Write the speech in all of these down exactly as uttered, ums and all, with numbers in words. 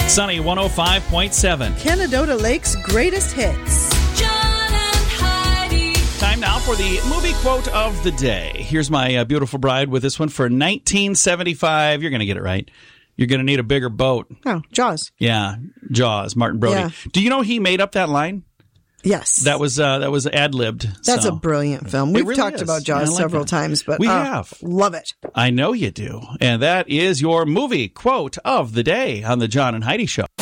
Sunny one oh five point seven. Canadota Lake's greatest hits. John and Heidi. Time now for the movie quote of the day. Here's my uh, beautiful bride with this one for nineteen seventy-five. You're going to get it right. You're going to need a bigger boat. Oh, Jaws. Yeah, Jaws, Martin Brody. Yeah. Do you know he made up that line? Yes. That was uh, that was ad-libbed. That's so. a brilliant film. We've really talked is. about Yeah, I Jaws like several that. times, but We uh, have. love it. I know you do. And that is your movie quote of the day on the John and Heidi Show.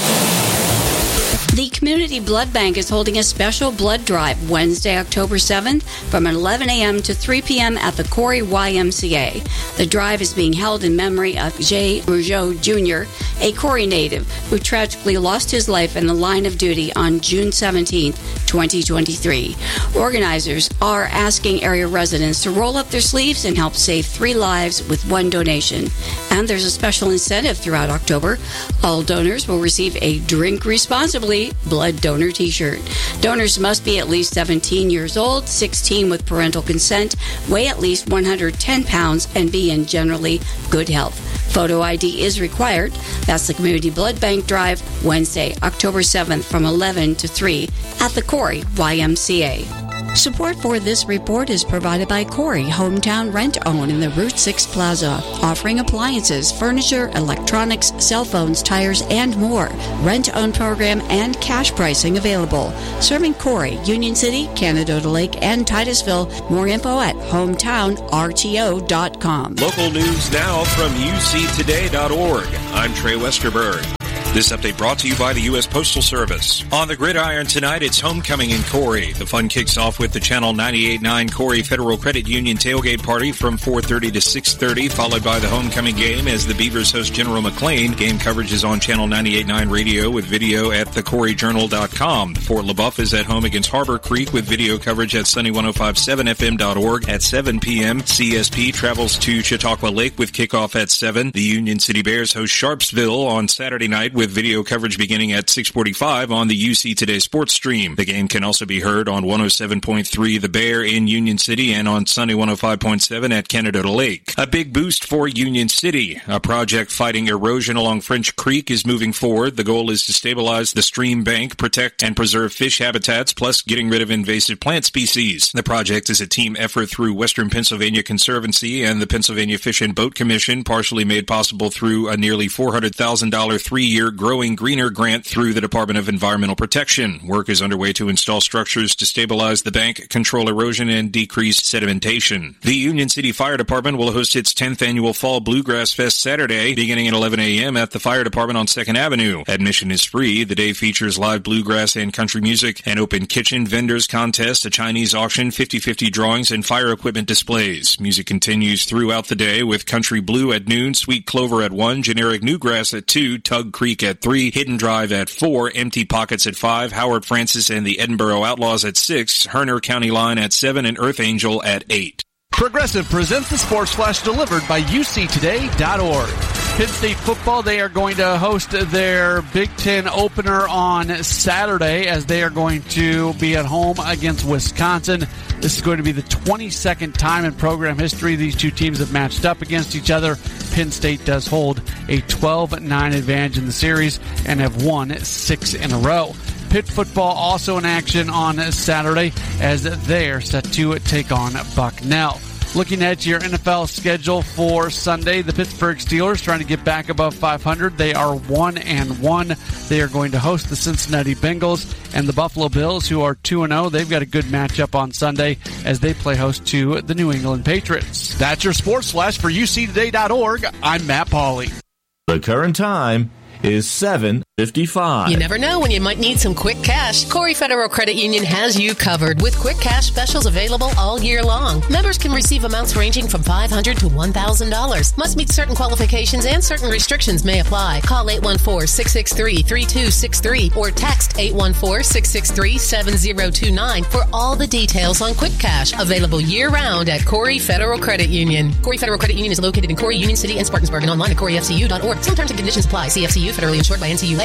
The Community Blood Bank is holding a special blood drive Wednesday, October seventh from eleven a.m. to three p.m. at the Corey Y M C A. The drive is being held in memory of Jay Rougeau Junior, a Corey native who tragically lost his life in the line of duty on June seventeenth, twenty twenty-three. Organizers are asking area residents to roll up their sleeves and help save three lives with one donation. And there's a special incentive throughout October. All donors will receive a Drink Responsibly blood donor t-shirt. Donors must be at least seventeen years old, sixteen with parental consent, weigh at least one hundred ten pounds, and be in generally good health. Photo I D is required. That's the Community Blood Bank Drive, Wednesday, October seventh from eleven to three at the Corey Y M C A. Support for this report is provided by Corey Hometown Rent-Own in the Route six Plaza, offering appliances, furniture, electronics, cell phones, tires, and more. Rent-Own program and cash pricing available. Serving Corey, Union City, Canadota Lake, and Titusville. More info at hometown r t o dot com. Local news now from u c today dot org. I'm Trey Westerberg. This update brought to you by the U S Postal Service. On the gridiron tonight, it's homecoming in Corey. The fun kicks off with the Channel ninety-eight point nine Corey Federal Credit Union tailgate party from four thirty to six thirty, followed by the homecoming game as the Beavers host General McLean. Game coverage is on Channel ninety-eight point nine radio with video at the corey journal dot com. Fort LaBeouf is at home against Harbor Creek with video coverage at Sunny one oh five point seven f m dot org at seven p.m. C S P travels to Chautauqua Lake with kickoff at seven. The Union City Bears host Sharpsville on Saturday night with video coverage beginning at six forty-five on the U C Today Sports Stream. The game can also be heard on one oh seven point three The Bear in Union City and on Sunny one oh five point seven at Canadota Lake. A big boost for Union City. A project fighting erosion along French Creek is moving forward. The goal is to stabilize the stream bank, protect and preserve fish habitats, plus getting rid of invasive plant species. The project is a team effort through Western Pennsylvania Conservancy and the Pennsylvania Fish and Boat Commission, partially made possible through a nearly four hundred thousand dollars three-year Growing Greener grant through the Department of Environmental Protection. Work is underway to install structures to stabilize the bank, control erosion, and decrease sedimentation. The Union City Fire Department will host its tenth annual Fall Bluegrass Fest Saturday, beginning at eleven a.m. at the Fire Department on second avenue. Admission is free. The day features live bluegrass and country music, an open kitchen, vendors contest, a Chinese auction, fifty-fifty drawings, and fire equipment displays. Music continues throughout the day with Country Blue at noon, Sweet Clover at one, Generic Newgrass at two, Tug Creek at three, Hidden Drive at four, Empty Pockets at five, Howard Francis and the Edinburgh Outlaws at six, Herner County Line at seven, and Earth Angel at eight. Progressive presents the Sports Flash delivered by u c today dot org. Penn State football, they are going to host their Big Ten opener on Saturday as they are going to be at home against Wisconsin. This is going to be the twenty-second time in program history these two teams have matched up against each other. Penn State does hold a twelve nine advantage in the series and have won six in a row. Pitt football also in action on Saturday as they are set to take on Bucknell. Looking at your N F L schedule for Sunday, the Pittsburgh Steelers trying to get back above five hundred. They are one and one. They are going to host the Cincinnati Bengals, and the Buffalo Bills, who are two and oh. They've got a good matchup on Sunday as they play host to the New England Patriots. That's your Sports Flash for u c today dot org. I'm Matt Pauley. The current time is seven fifty-five. You never know when you might need some quick cash. Corey Federal Credit Union has you covered with quick cash specials available all year long. Members can receive amounts ranging from five hundred dollars to one thousand dollars. Must meet certain qualifications and certain restrictions may apply. Call eight one four, six six three, three two six three or text eight one four, six six three, seven zero two nine for all the details on quick cash. Available year-round at Corey Federal Credit Union. Corey Federal Credit Union is located in Corey, Union City, and Spartansburg, and online at corey f c u dot org. Some terms and conditions apply. C F C U, federally insured by N C U A,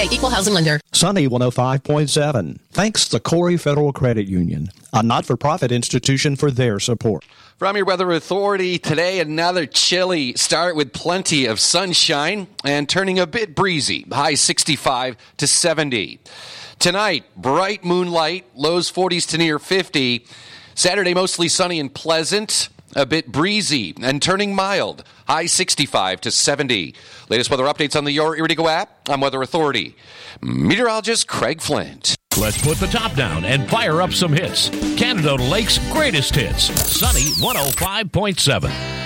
Bank, Equal Housing Lender. Sunny one oh five point seven. Thanks to Corey Federal Credit Union, a not-for-profit institution, for their support. From your Weather Authority today, another chilly start with plenty of sunshine and turning a bit breezy. High sixty-five to seventy. Tonight, bright moonlight, lows forties to near fifty. Saturday, mostly sunny and pleasant, a bit breezy and turning mild. High sixty-five to seventy. Latest weather updates on the Your Iridigo app. I'm Weather Authority meteorologist Craig Flint. Let's put the top down and fire up some hits. Canada Lake's greatest hits. Sunny one oh five point seven.